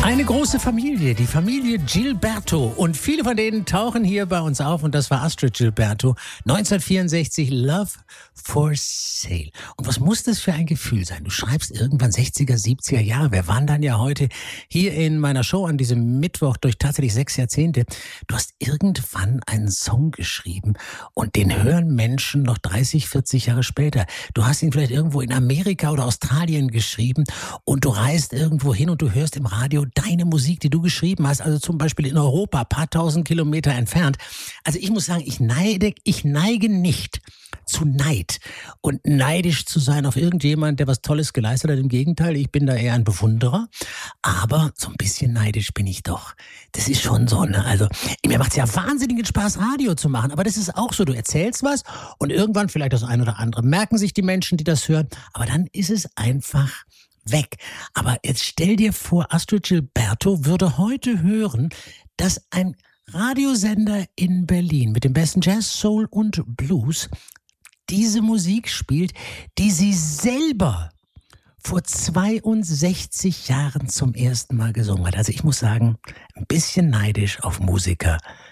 Eine große Familie, die Familie Gilberto. Und viele von denen tauchen hier bei uns auf. Und das war Astrud Gilberto. 1964, Love for Sale. Und was muss das für ein Gefühl sein? Du schreibst irgendwann 60er, 70er Jahre. Wir wandern ja heute hier in meiner Show an diesem Mittwoch durch tatsächlich 6 Jahrzehnte. Du hast irgendwann einen Song geschrieben und den hören Menschen noch 30, 40 Jahre später. Du hast ihn vielleicht irgendwo in Amerika oder Australien geschrieben und du reist irgendwo hin und du hörst im Radio deine Musik, die du geschrieben hast, also zum Beispiel in Europa, paar tausend Kilometer entfernt. Also ich muss sagen, ich neige nicht zu Neid und neidisch zu sein auf irgendjemand, der was Tolles geleistet hat. Im Gegenteil, ich bin da eher ein Bewunderer, aber so ein bisschen neidisch bin ich doch. Das ist schon so, ne? Also mir macht es ja wahnsinnigen Spaß, Radio zu machen, aber das ist auch so, du erzählst was und irgendwann vielleicht das ein oder andere merken sich die Menschen, die das hören, aber dann ist es einfach weg. Aber jetzt stell dir vor, Astrud Gilberto würde heute hören, dass ein Radiosender in Berlin mit dem besten Jazz, Soul und Blues diese Musik spielt, die sie selber vor 62 Jahren zum ersten Mal gesungen hat. Also ich muss sagen, ein bisschen neidisch auf Musiker